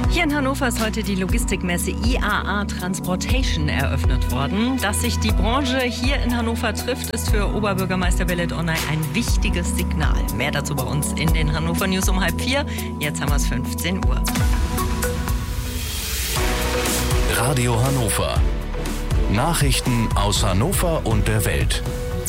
Hier in Hannover ist heute die Logistikmesse IAA Transportation eröffnet worden. Dass sich die Branche hier in Hannover trifft, ist für Oberbürgermeister Belit Onay ein wichtiges Signal. Mehr dazu bei uns in den Hannover News um 3:30. Jetzt haben wir es 15 Uhr. Radio Hannover. Nachrichten aus Hannover und der Welt.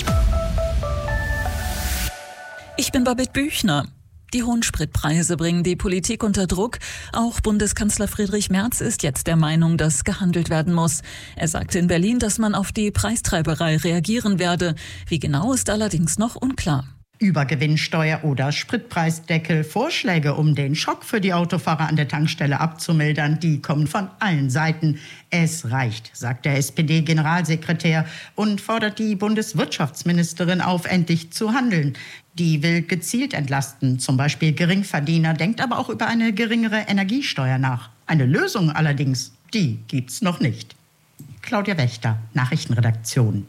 Ich bin Babette Büchner. Die hohen Spritpreise bringen die Politik unter Druck. Auch Bundeskanzler Friedrich Merz ist jetzt der Meinung, dass gehandelt werden muss. Er sagte in Berlin, dass man auf die Preistreiberei reagieren werde. Wie genau, ist allerdings noch unklar. Übergewinnsteuer oder Spritpreisdeckel. Vorschläge, um den Schock für die Autofahrer an der Tankstelle abzumildern, die kommen von allen Seiten. Es reicht, sagt der SPD-Generalsekretär und fordert die Bundeswirtschaftsministerin auf, endlich zu handeln. Die will gezielt entlasten, zum Beispiel Geringverdiener, denkt aber auch über eine geringere Energiesteuer nach. Eine Lösung allerdings, die gibt's noch nicht. Claudia Wächter, Nachrichtenredaktion.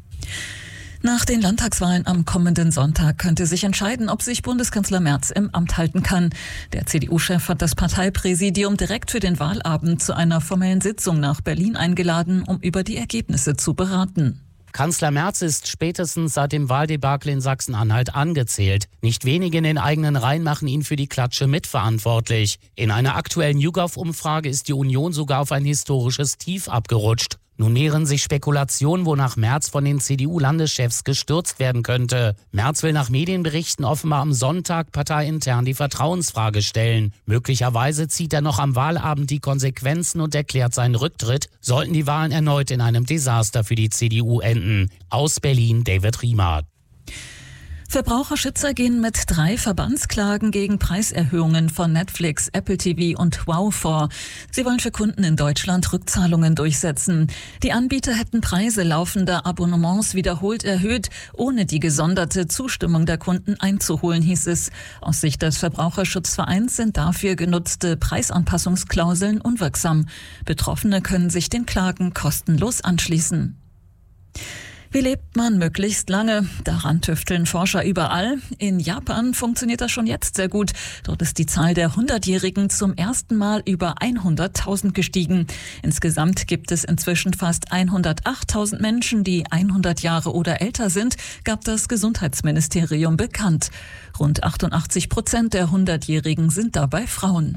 Nach den Landtagswahlen am kommenden Sonntag könnte sich entscheiden, ob sich Bundeskanzler Merz im Amt halten kann. Der CDU-Chef hat das Parteipräsidium direkt für den Wahlabend zu einer formellen Sitzung nach Berlin eingeladen, um über die Ergebnisse zu beraten. Kanzler Merz ist spätestens seit dem Wahldebakel in Sachsen-Anhalt angezählt. Nicht wenige in den eigenen Reihen machen ihn für die Klatsche mitverantwortlich. In einer aktuellen YouGov-Umfrage ist die Union sogar auf ein historisches Tief abgerutscht. Nun nähren sich Spekulationen, wonach Merz von den CDU-Landeschefs gestürzt werden könnte. Merz will nach Medienberichten offenbar am Sonntag parteiintern die Vertrauensfrage stellen. Möglicherweise zieht er noch am Wahlabend die Konsequenzen und erklärt seinen Rücktritt, sollten die Wahlen erneut in einem Desaster für die CDU enden. Aus Berlin, David Riemer. Verbraucherschützer gehen mit 3 Verbandsklagen gegen Preiserhöhungen von Netflix, Apple TV und Wow vor. Sie wollen für Kunden in Deutschland Rückzahlungen durchsetzen. Die Anbieter hätten Preise laufender Abonnements wiederholt erhöht, ohne die gesonderte Zustimmung der Kunden einzuholen, hieß es. Aus Sicht des Verbraucherschutzvereins sind dafür genutzte Preisanpassungsklauseln unwirksam. Betroffene können sich den Klagen kostenlos anschließen. Wie lebt man möglichst lange? Daran tüfteln Forscher überall. In Japan funktioniert das schon jetzt sehr gut. Dort ist die Zahl der 100-Jährigen zum ersten Mal über 100.000 gestiegen. Insgesamt gibt es inzwischen fast 108.000 Menschen, die 100 Jahre oder älter sind, gab das Gesundheitsministerium bekannt. Rund 88% der 100-Jährigen sind dabei Frauen.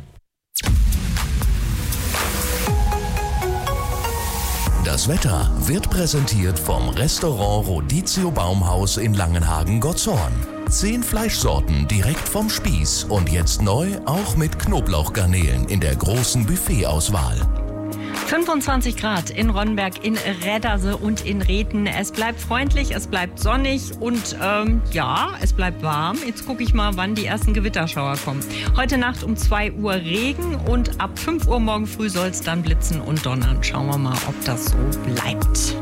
Das Wetter wird präsentiert vom Restaurant Rodizio Baumhaus in Langenhagen-Gottshorn. 10 Fleischsorten direkt vom Spieß und jetzt neu auch mit Knoblauchgarnelen in der großen Buffetauswahl. 25 Grad in Ronnenberg, in Redderse und in Rethen. Es bleibt freundlich, es bleibt sonnig und es bleibt warm. Jetzt gucke ich mal, wann die ersten Gewitterschauer kommen. Heute Nacht um 2 Uhr Regen und ab 5 Uhr morgen früh soll es dann blitzen und donnern. Schauen wir mal, ob das so bleibt.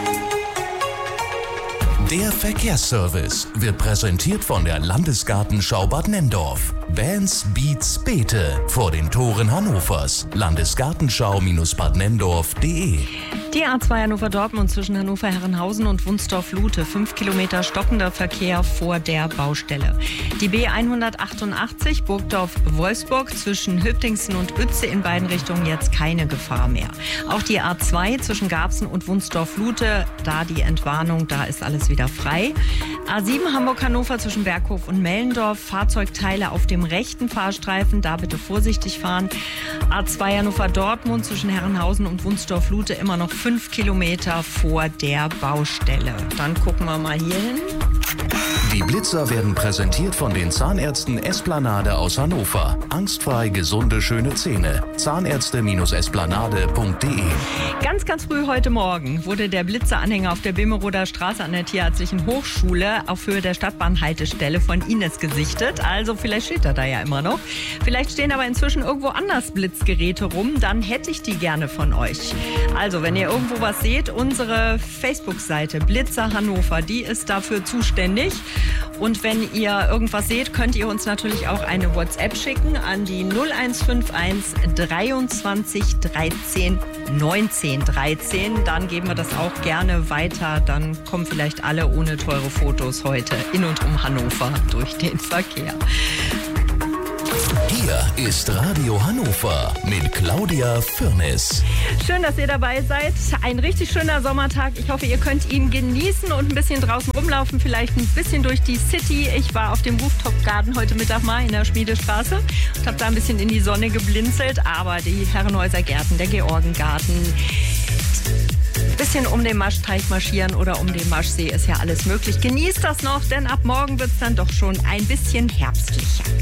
Der Verkehrsservice wird präsentiert von der Landesgartenschau Bad Nenndorf. Bands, Beats, Beete vor den Toren Hannovers. Landesgartenschau-badnendorf.de. Die A2 Hannover-Dortmund zwischen Hannover-Herrenhausen und Wunstorf-Lute. 5 Kilometer stockender Verkehr vor der Baustelle. Die B188 Burgdorf-Wolfsburg zwischen Hüptingsen und Uetze in beiden Richtungen jetzt keine Gefahr mehr. Auch die A2 zwischen Garbsen und Wunstorf-Lute, da die Entwarnung, da ist alles wieder frei. A7 Hamburg-Hannover zwischen Berghof und Mellendorf. Fahrzeugteile auf dem rechten Fahrstreifen, da bitte vorsichtig fahren. A2 Hannover-Dortmund zwischen Herrenhausen und Wunstorf-Lute immer noch 5 Kilometer vor der Baustelle. Dann gucken wir mal hier hin. Die Blitzer werden präsentiert von den Zahnärzten Esplanade aus Hannover. Angstfrei gesunde, schöne Zähne. Zahnärzte-esplanade.de. Ganz früh heute Morgen wurde der Blitzeranhänger auf der Bimmeroder Straße an der Tierärztlichen Hochschule auf Höhe der Stadtbahnhaltestelle von Ines gesichtet. Also vielleicht steht er da ja immer noch. Vielleicht stehen aber inzwischen irgendwo anders Blitzgeräte rum. Dann hätte ich die gerne von euch. Also wenn ihr irgendwo was seht, unsere Facebook-Seite Blitzer Hannover, die ist dafür zuständig. Und wenn ihr irgendwas seht, könnt ihr uns natürlich auch eine WhatsApp schicken an die 0151 23 13 19 13. Dann geben wir das auch gerne weiter. Dann kommen vielleicht alle ohne teure Fotos heute in und um Hannover durch den Verkehr. Hier ist Radio Hannover mit Claudia Fürnis. Schön, dass ihr dabei seid. Ein richtig schöner Sommertag. Ich hoffe, ihr könnt ihn genießen und ein bisschen draußen rumlaufen, vielleicht ein bisschen durch die City. Ich war auf dem Rooftop Garden heute Mittag mal in der Schmiedestraße und habe da ein bisschen in die Sonne geblinzelt. Aber die Herrenhäuser Gärten, der Georgengarten, ein bisschen um den Maschteich marschieren oder um den Maschsee ist ja alles möglich. Genießt das noch, denn ab morgen wird es dann doch schon ein bisschen herbstlicher.